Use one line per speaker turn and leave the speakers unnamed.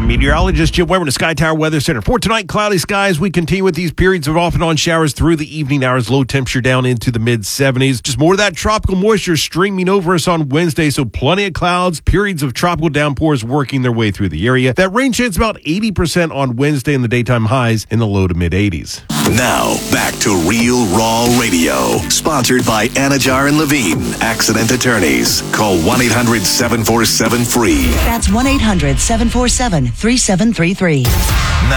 Meteorologist Jim Weber in the Sky Tower Weather Center. For tonight, cloudy skies. We continue with these periods of off and on showers through the evening hours. Low temperature down into the mid-70s. Just more of that tropical moisture streaming over us on Wednesday, so plenty of clouds. Periods of tropical downpours working their way through the area. That rain chance about 80% on Wednesday, and the daytime highs in the low to mid-80s.
Now, back to Real Raw Radio. Sponsored by Anajar and Levine, Accident Attorneys. Call 1-800-747-FREE.
That's 1-800-747-3733.